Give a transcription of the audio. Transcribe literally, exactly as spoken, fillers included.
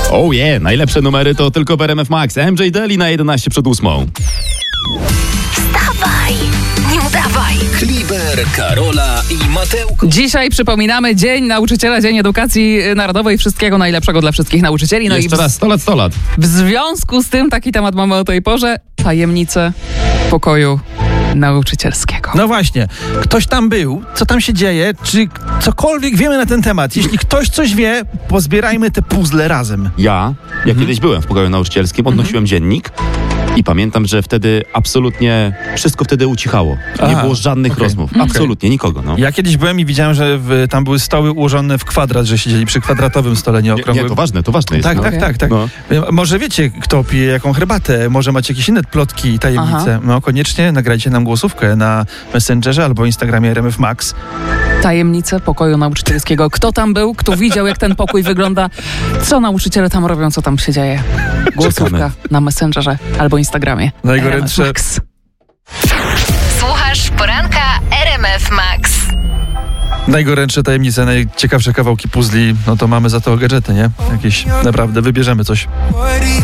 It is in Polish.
Oh yeah, najlepsze numery to tylko w R M F Max. M J Daly na jedenaście przed ósmą. Wstawaj, nie udawaj. Kliber, Karola i Mateusz. Dzisiaj przypominamy Dzień Nauczyciela, Dzień Edukacji Narodowej. Wszystkiego najlepszego dla wszystkich nauczycieli. No Jeszcze i w, raz, sto lat, sto lat. w związku z tym taki temat mamy o tej porze. Tajemnice pokoju nauczycielskiego. No właśnie, ktoś tam był, co tam się dzieje, czy cokolwiek wiemy na ten temat. Jeśli ktoś coś wie, pozbierajmy te puzzle razem. Ja, ja kiedyś byłem w pokoju nauczycielskim, odnosiłem dziennik i pamiętam, że wtedy absolutnie wszystko wtedy ucichało. Nie Aha, było żadnych okej. rozmów. Okej. Absolutnie nikogo. No. Ja kiedyś byłem i widziałem, że w, tam były stoły ułożone w kwadrat, że siedzieli przy kwadratowym stole, nie Nie, okrągłym. nie, to ważne, to ważne jest. Tak, no. tak, tak, tak. No. Może wiecie, kto pije jaką herbatę, może macie jakieś inne plotki i tajemnice. Aha. No koniecznie nagrajcie nam głosówkę na Messengerze albo Instagramie R M F Max. Tajemnice pokoju nauczycielskiego. Kto tam był? Kto widział, jak ten pokój wygląda? Co nauczyciele tam robią? Co tam się dzieje? Głosówka Czekamy. na Messengerze albo Instagramie. Najgorętsze- R M F Max. Słuchasz poranka R M F Max. Najgorętsze tajemnice, najciekawsze kawałki puzli, no to mamy za to gadżety, nie? Jakieś, naprawdę, wybierzemy coś.